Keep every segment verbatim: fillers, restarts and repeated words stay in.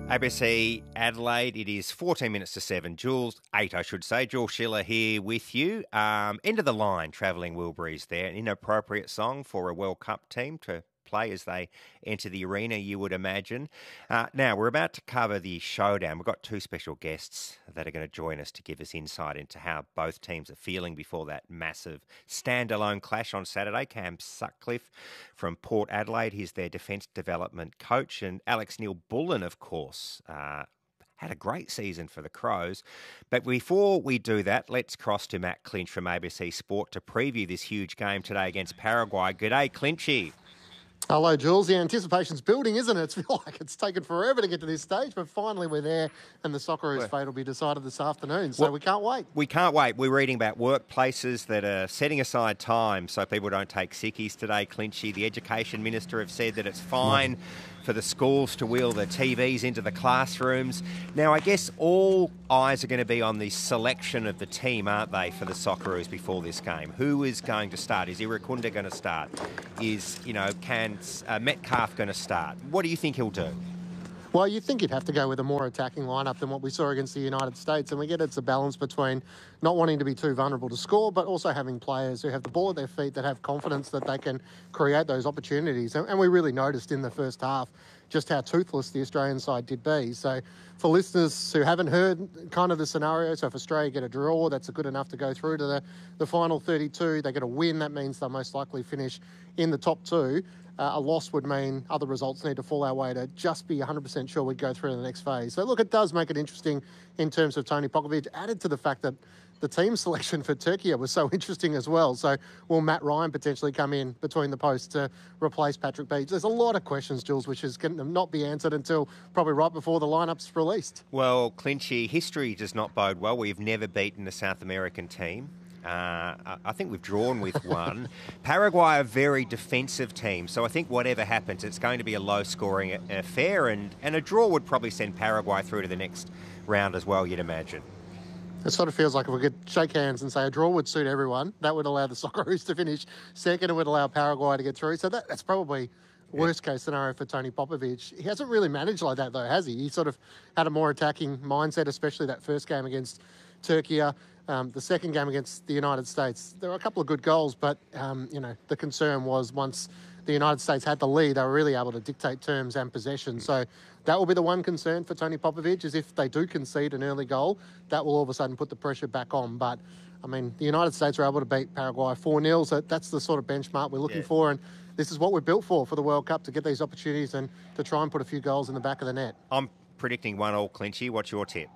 A B C Adelaide, it is fourteen minutes to seven. Jules, eight I should say. Jules Schiller here with you. Um, end of the line, Travelling Wilburys there. An inappropriate song for a World Cup team to play as they enter the arena, you would imagine. Uh, now, we're about to cover the showdown. We've got two special guests that are going to join us to give us insight into how both teams are feeling before that massive standalone clash on Saturday. Cam Sutcliffe from Port Adelaide, he's their defence development coach, and Alex Neil-Bullen, of course, uh, had a great season for the Crows. But before we do that, let's cross to Matt Clinch from A B C Sport to preview this huge game today against Paraguay. G'day, Clinchy. Hello, Jules. The anticipation's building, isn't it? It's feel like it's taken forever to get to this stage, but finally we're there, and the Socceroos' fate will be decided this afternoon, so well, we can't wait. We can't wait. We're reading about workplaces that are setting aside time so people don't take sickies today, Clinchy. The Education Minister have said that it's fine for the schools to wheel the T Vs into the classrooms. Now, I guess all eyes are going to be on the selection of the team, aren't they, for the Socceroos before this game? Who is going to start? Is Irakunda going to start? Is, you know, can uh, Metcalf going to start? What do you think he'll do? Well, you'd think you'd have to go with a more attacking lineup than what we saw against the United States, and we get it's a balance between not wanting to be too vulnerable to score, but also having players who have the ball at their feet that have confidence that they can create those opportunities. And, and we really noticed in the first half just how toothless the Australian side did be. So for listeners who haven't heard kind of the scenario, so if Australia get a draw, that's good enough to go through to the, the final thirty-two. They get a win, that means they'll most likely finish in the top two. Uh, a loss would mean other results need to fall our way to just be one hundred percent sure we'd go through to the next phase. So, look, it does make it interesting in terms of Tony Popovic, added to the fact that the team selection for Turkey was so interesting as well. So, will Matt Ryan potentially come in between the posts to replace Patrick Beach? There's a lot of questions, Jules, which is going to not be answered until probably right before the lineup's released. Well, Clinchy, history does not bode well. We've never beaten a South American team. Uh, I think we've drawn with one. Paraguay are a very defensive team, so I think whatever happens, it's going to be a low-scoring affair, and, and a draw would probably send Paraguay through to the next round as well, you'd imagine. It sort of feels like if we could shake hands and say a draw would suit everyone, that would allow the Socceroos to finish second and would allow Paraguay to get through. So that, that's probably worst case scenario for Tony Popovic. He hasn't really managed like that, though, has he? He sort of had a more attacking mindset, especially that first game against Turkey. Um, the second game against the United States, there were a couple of good goals, but, um, you know, the concern was once the United States had the lead, they were really able to dictate terms and possession. So that will be the one concern for Tony Popovic, is if they do concede an early goal, that will all of a sudden put the pressure back on. But, I mean, the United States were able to beat Paraguay four nil, so that's the sort of benchmark we're looking yeah. for. And this is what we're built for, for the World Cup, to get these opportunities and to try and put a few goals in the back of the net. I'm predicting one all, Clinchy. What's your tip?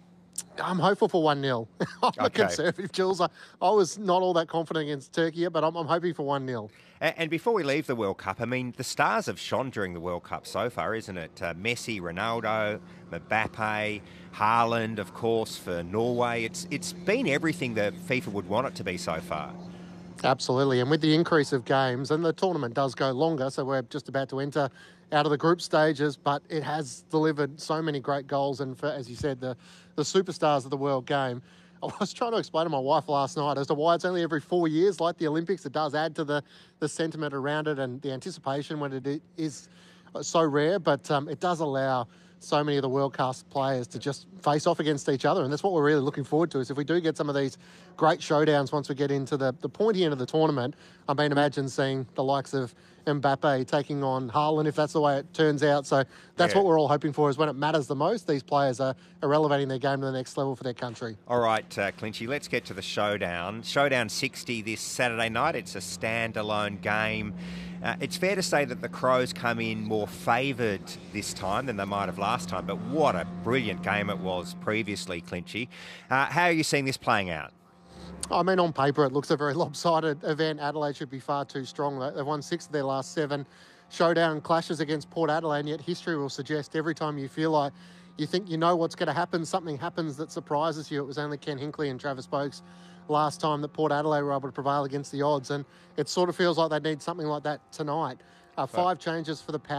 I'm hopeful for one nil. I'm okay. a conservative, Jules. I, I was not all that confident against Turkey, but I'm, I'm hoping for one nil. And, and before we leave the World Cup, I mean, the stars have shone during the World Cup so far, isn't it? Uh, Messi, Ronaldo, Mbappe, Haaland, of course, for Norway. It's It's been everything that FIFA would want it to be so far. Absolutely. And with the increase of games, and the tournament does go longer, so we're just about to enter out of the group stages, but it has delivered so many great goals. And for, as you said, the, the superstars of the world game. I was trying to explain to my wife last night as to why it's only every four years, like the Olympics. It does add to the, the sentiment around it and the anticipation when it is so rare, but um, it does allow so many of the world-class players to just face off against each other. And that's what we're really looking forward to, is if we do get some of these great showdowns once we get into the, the pointy end of the tournament. I mean, imagine seeing the likes of Mbappe taking on Haaland, if that's the way it turns out. So that's yeah. what we're all hoping for, is when it matters the most, these players are, are elevating their game to the next level for their country. All right, uh, Clinchy, let's get to the showdown. Showdown sixty this Saturday night. It's a standalone game. Uh, it's fair to say that the Crows come in more favoured this time than they might have last time, but what a brilliant game it was previously, Clinchy. Uh, how are you seeing this playing out? I mean, on paper, it looks a very lopsided event. Adelaide should be far too strong. They've won six of their last seven showdown clashes against Port Adelaide, and yet history will suggest every time you feel like you think you know what's going to happen, something happens that surprises you. It was only Ken Hinkley and Travis Boakes last time that Port Adelaide were able to prevail against the odds, and it sort of feels like they need something like that tonight. Uh, five right. changes for the Power.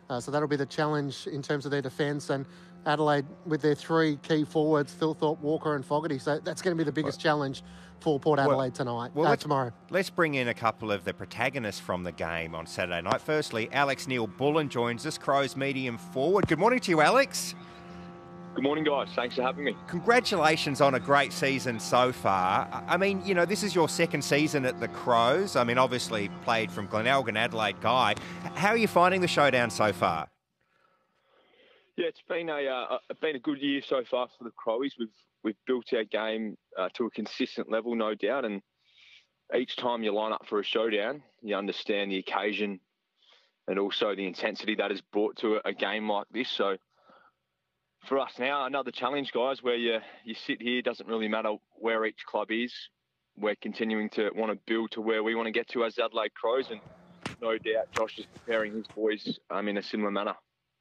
Uh, so that'll be the challenge in terms of their defence. And Adelaide with their three key forwards, Thilthorpe, Walker and Fogarty. So that's going to be the biggest well, challenge for Port Adelaide well, tonight, well, uh, let's, tomorrow. Let's bring in a couple of the protagonists from the game on Saturday night. Firstly, Alex Neil-Bullen joins us, Crows medium forward. Good morning to you, Alex. Good morning, guys. Thanks for having me. Congratulations on a great season so far. I mean, you know, this is your second season at the Crows. I mean, obviously played from Glenelg, Adelaide guy. How are you finding the showdown so far? Yeah, it's been a uh, been a good year so far for the Crowies. We've we've built our game uh, to a consistent level, no doubt. And each time you line up for a showdown, you understand the occasion and also the intensity that is brought to a game like this. So for us now, another challenge, guys, where you you sit here, doesn't really matter where each club is. We're continuing to want to build to where we want to get to as Adelaide Crows, and no doubt Josh is preparing his boys um, in a similar manner.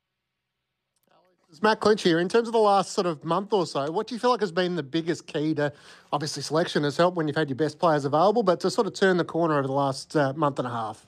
It's Matt Clinch here. In terms of the last sort of month or so, what do you feel like has been the biggest key to, obviously selection has helped when you've had your best players available, but to sort of turn the corner over the last uh, month and a half?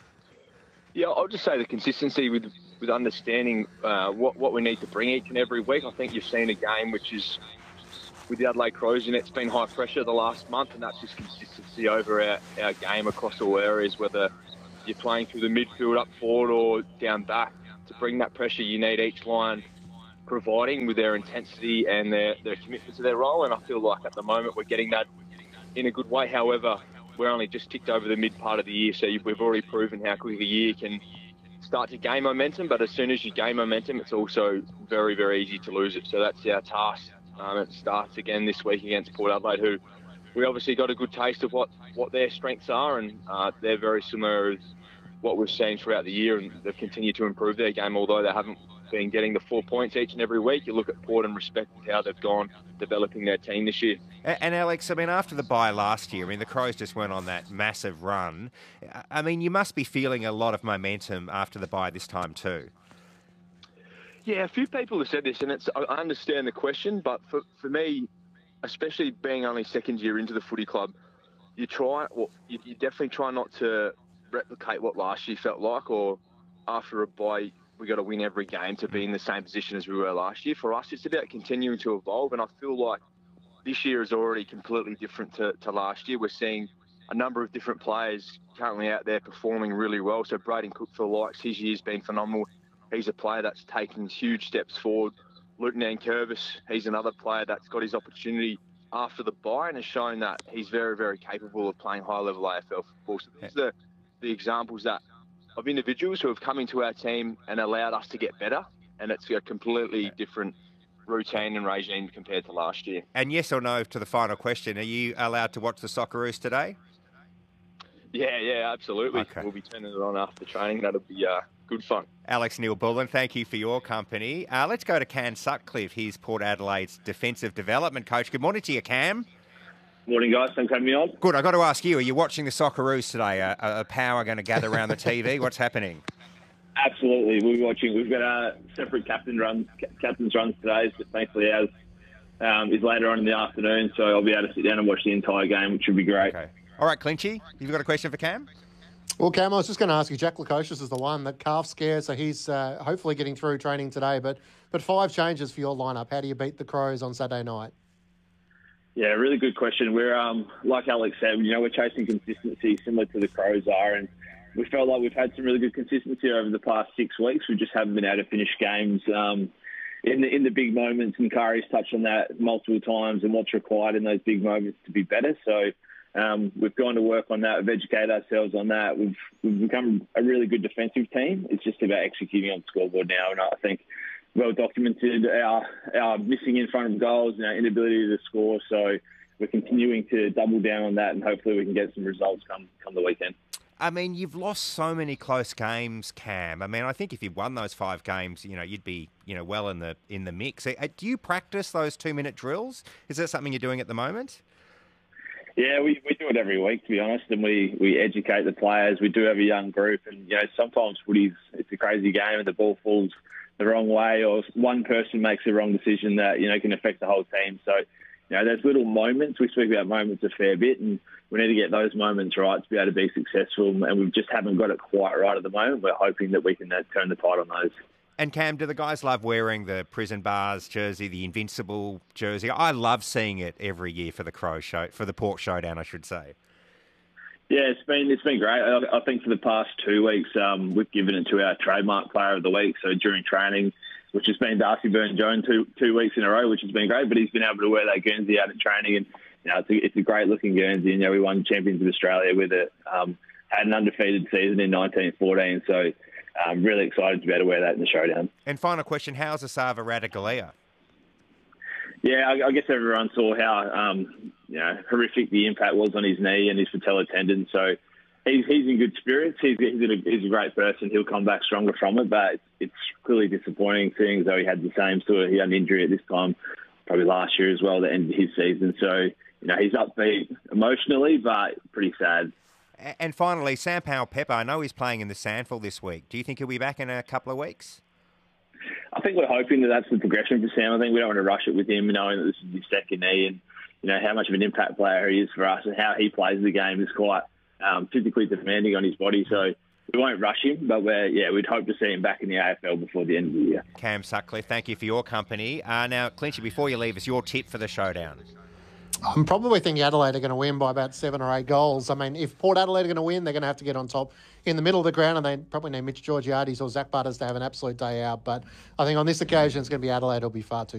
Yeah, I'll just say the consistency with with understanding uh, what, what we need to bring each and every week. I think you've seen a game which is, with the Adelaide Crows, and it's been high pressure the last month, and that's just consistency over our, our game across all areas, whether you're playing through the midfield, up forward or down back. To bring that pressure, you need each line providing with their intensity and their, their commitment to their role, and I feel like at the moment we're getting that in a good way. However, we're only just ticked over the mid part of the year, so we've already proven how quickly a year can start to gain momentum, but as soon as you gain momentum, it's also very, very easy to lose it. So that's our task. Um, it starts again this week against Port Adelaide, who we obviously got a good taste of what, what their strengths are, and uh, they're very similar to what we've seen throughout the year, and they've continued to improve their game, although they haven't been getting the four points each and every week. You look at Port and respect how they've gone developing their team this year. And Alex, I mean, after the bye last year, I mean, the Crows just went on that massive run. I mean, you must be feeling a lot of momentum after the bye this time too. Yeah, a few people have said this, and it's I understand the question, but for, for me, especially being only second year into the footy club, you try, well, you, you definitely try not to replicate what last year felt like, or after a bye, we got to win every game to be in the same position as we were last year. For us, it's about continuing to evolve, and I feel like this year is already completely different to, to last year. We're seeing a number of different players currently out there performing really well. So Braden Cook, for the likes, his year's been phenomenal. He's a player that's taken huge steps forward. Luke Nankervis, he's another player that's got his opportunity after the bye and has shown that he's very, very capable of playing high-level A F L football. So these are the, the examples that of individuals who have come into our team and allowed us to get better, and it's a completely different routine and regime compared to last year. And yes or no to the final question, are you allowed to watch the Socceroos today? Yeah, yeah, absolutely. Okay. We'll be turning it on after training. That'll be uh, good fun. Alex Neil-Bullen, thank you for your company. Uh, let's go to Cam Sutcliffe. He's Port Adelaide's defensive development coach. Good morning to you, Cam. Morning, guys. Thanks for having me on. Good. I've got to ask you, are you watching the Socceroos today? A, a power going to gather around the T V? What's happening? Absolutely. We're watching. We've got a separate captain runs, captain's runs today, but thankfully ours um, is later on in the afternoon, so I'll be able to sit down and watch the entire game, which would be great. Okay. All right, Clinchy, you've got a question for Cam? Well, Cam, I was just going to ask you, Jack Lukosius is the one that calf scare, so he's uh, hopefully getting through training today, but but five changes for your lineup. How do you beat the Crows on Saturday night? Yeah, really good question. We're, um, like Alex said, you know, we're chasing consistency similar to the Crows are, and we felt like we've had some really good consistency over the past six weeks. We just haven't been able to finish games um, in the in the big moments, and Kari's touched on that multiple times and what's required in those big moments to be better. So um, we've gone to work on that. We've educated ourselves on that. We've, we've become a really good defensive team. It's just about executing on the scoreboard now, and I think well documented our, our missing in front of goals and our inability to score. So we're continuing to double down on that, and hopefully we can get some results come come the weekend. I mean, you've lost so many close games, Cam. I mean, I think if you won those five games, you know, you'd be, you know, well in the in the mix. Do you practice those two-minute drills? Is that something you're doing at the moment? Yeah, we, we do it every week, to be honest, and we, we educate the players. We do have a young group, and, you know, sometimes footy's, it's a crazy game and the ball falls the wrong way, or one person makes the wrong decision that, you know, can affect the whole team. So you know, there's little moments. We speak about moments a fair bit, and we need to get those moments right to be able to be successful, and we just haven't got it quite right at the moment. We're hoping that we can uh, turn the tide on those. And Cam, do the guys love wearing the Prison Bars jersey, the Invincible jersey? I love seeing it every year for the Crow show, for the Port Showdown, I should say. Yeah, it's been it's been great. I, I think for the past two weeks, um, we've given it to our trademark player of the week. So during training, which has been Darcy Byrne-Jones two two weeks in a row, which has been great. But he's been able to wear that Guernsey out at training, and you know, it's a, it's a great looking Guernsey. And you know, we won Champions of Australia with it. Um, had an undefeated season in nineteen fourteen, so I'm really excited to be able to wear that in the showdown. And final question: how's Asava Ratugolea? Yeah, I, I guess everyone saw how um, you know horrific the impact was on his knee and his patella tendon. So he's he's in good spirits. He's he's a, he's a great person. He'll come back stronger from it. But it's, it's clearly disappointing, seeing as though he had the same sort of he had an injury at this time, probably last year as well, that ended his season. So you know he's upbeat emotionally, but pretty sad. And finally, Sam Powell-Pepper. I know he's playing in the Sandful this week. Do you think he'll be back in a couple of weeks? I think we're hoping that that's the progression for Sam. I think we don't want to rush it with him, knowing that this is his second knee, and you know how much of an impact player he is for us, and how he plays the game is quite um, physically demanding on his body. So we won't rush him, but we're yeah we'd hope to see him back in the A F L before the end of the year. Cam Sutcliffe, thank you for your company. Uh, now, Clinchy, before you leave us, your tip for the showdown. I'm probably thinking Adelaide are going to win by about seven or eight goals. I mean, if Port Adelaide are going to win, they're going to have to get on top in the middle of the ground, and they probably need Mitch Georgiades or Zach Butters to have an absolute day out. But I think on this occasion, it's going to be Adelaide. It'll be far too